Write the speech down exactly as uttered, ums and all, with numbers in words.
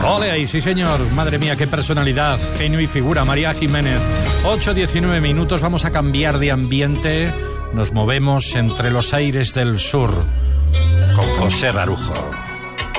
Ole ahí, sí señor. Madre mía, qué personalidad, genio y figura, María Jiménez. ocho diecinueve minutos, vamos a cambiar de ambiente. Nos movemos entre los aires del sur con José Barujo.